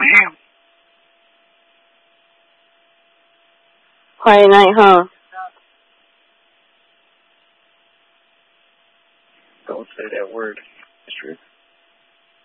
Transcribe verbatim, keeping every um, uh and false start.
Bam. Quiet night, huh? Don't say that word. It's true.